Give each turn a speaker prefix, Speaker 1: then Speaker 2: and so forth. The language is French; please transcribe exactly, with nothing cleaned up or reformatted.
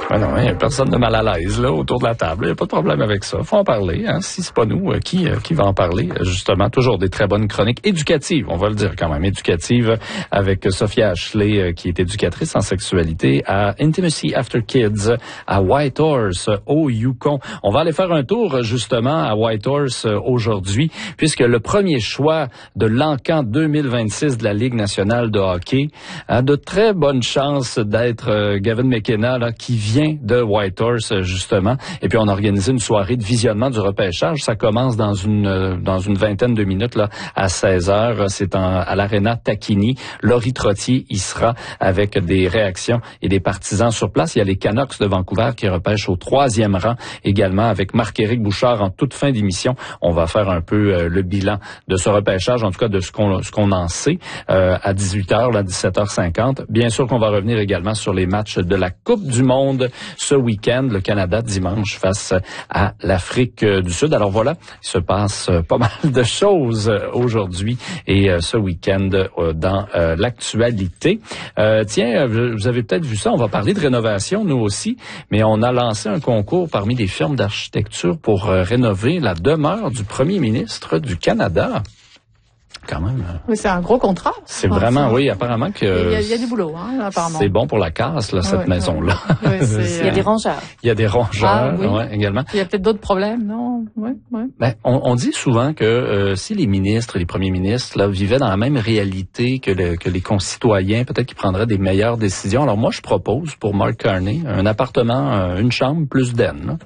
Speaker 1: Ben non, il n'y a personne de mal à l'aise là autour de la table. Il n'y a pas de problème avec ça. Faut en parler. Hein. Si c'est pas nous, euh, qui, euh, qui va en parler? Justement, toujours des très bonnes chroniques éducatives, on va le dire quand même, éducatives, avec Sophia Ashley, euh, qui est éducatrice en sexualité à Intimacy After Kids, à Whitehorse, au Yukon. On va aller faire un tour, justement, à Whitehorse euh, aujourd'hui, puisque le premier choix de l'Encan deux mille vingt-six de la Ligue nationale de hockey a de très bonnes chances d'être euh, Gavin McKenna, là, qui vient de Whitehorse, justement. Et puis, on a organisé une soirée de visionnement du repêchage. Ça commence dans une dans une vingtaine de minutes, là, à seize heures. C'est en, à l'Arena Tacchini. Laurie Trottier y sera avec des réactions et des partisans sur place. Il y a les Canucks de Vancouver qui repêchent au troisième rang également avec Marc-Éric Bouchard en toute fin d'émission. On va faire un peu euh, le bilan de ce repêchage, en tout cas de ce qu'on ce qu'on en sait, euh, à dix-huit heures, à dix-sept heures cinquante. Bien sûr qu'on va revenir également sur les matchs de la Coupe du Monde ce week-end, le Canada dimanche face à l'Afrique du Sud. Alors voilà, il se passe pas mal de choses aujourd'hui et ce week-end dans l'actualité. Euh, tiens, vous avez peut-être vu ça, on va parler de rénovation, nous aussi, mais on a lancé un concours parmi les firmes d'architecture pour rénover la demeure du premier ministre du Canada. Quand même.
Speaker 2: Oui, c'est un gros contrat.
Speaker 1: C'est vraiment, oui, apparemment que...
Speaker 2: Il y a, il y a du boulot, hein, apparemment.
Speaker 1: C'est bon pour la casse, là, cette
Speaker 2: ouais,
Speaker 1: maison-là.
Speaker 2: Ouais. Ouais,
Speaker 3: il y a des rongeurs.
Speaker 1: Il y a des rongeurs,
Speaker 2: ah, oui.
Speaker 1: ouais, également.
Speaker 2: Il y a peut-être d'autres problèmes, non? Oui, oui.
Speaker 1: Ben, on, on dit souvent que euh, si les ministres, les premiers ministres, là, vivaient dans la même réalité que, le, que les concitoyens, peut-être qu'ils prendraient des meilleures décisions. Alors moi, je propose pour Mark Carney un appartement, une chambre plus d'aine.